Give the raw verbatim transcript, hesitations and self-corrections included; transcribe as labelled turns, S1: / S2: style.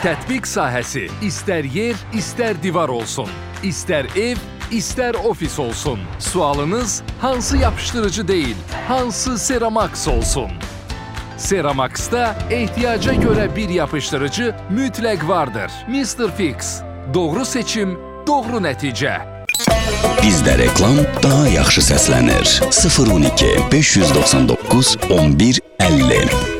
S1: Tətbiq sahəsi istər yer, istər divar olsun, istər ev, istər ofis olsun. Sualınız hansı yapışdırıcı deyil, hansı Ceramax olsun? Ceramax'da ehtiyaca görə bir yapışdırıcı mütləq vardır. mister Fix. Doğru seçim, doğru nəticə.
S2: Bizdə reklam daha yaxşı səslənir. sıfır on iki beş yüz doxsan doqquz on bir əlli